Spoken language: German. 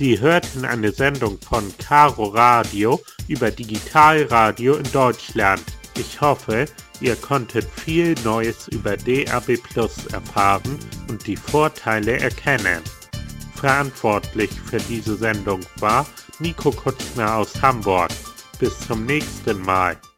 Sie hörten eine Sendung von Caro Radio über Digitalradio in Deutschland. Ich hoffe, ihr konntet viel Neues über DAB+ erfahren und die Vorteile erkennen. Verantwortlich für diese Sendung war Nico Kutzner aus Hamburg. Bis zum nächsten Mal.